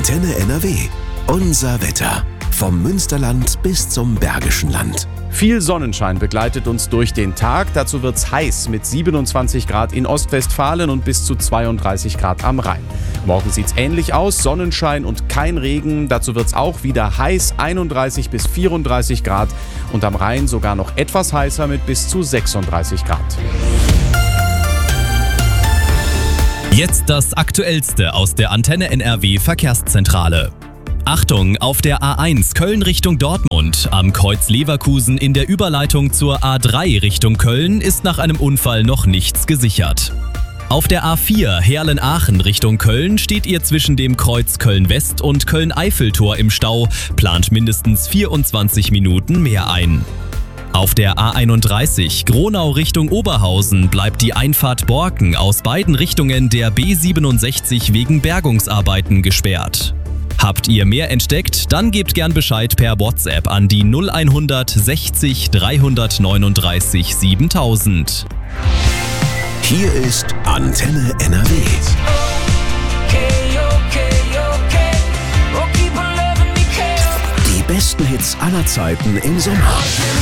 Antenne NRW. Unser Wetter. Vom Münsterland bis zum Bergischen Land. Viel Sonnenschein begleitet uns durch den Tag. Dazu wird's heiß mit 27 Grad in Ostwestfalen und bis zu 32 Grad am Rhein. Morgen sieht's ähnlich aus, Sonnenschein und kein Regen. Dazu wird's auch wieder heiß, 31 bis 34 Grad und am Rhein sogar noch etwas heißer mit bis zu 36 Grad. Jetzt das Aktuellste aus der Antenne NRW Verkehrszentrale. Achtung, auf der A1 Köln Richtung Dortmund, am Kreuz Leverkusen in der Überleitung zur A3 Richtung Köln ist nach einem Unfall noch nichts gesichert. Auf der A4 Heerlen-Aachen Richtung Köln steht ihr zwischen dem Kreuz Köln-West und Köln-Eiffeltor im Stau, plant mindestens 24 Minuten mehr ein. Auf der A31 Gronau Richtung Oberhausen bleibt die Einfahrt Borken aus beiden Richtungen der B67 wegen Bergungsarbeiten gesperrt. Habt ihr mehr entdeckt? Dann gebt gern Bescheid per WhatsApp an die 0100 60 339 7000. Hier ist Antenne NRW. Die besten Hits aller Zeiten im Sommer.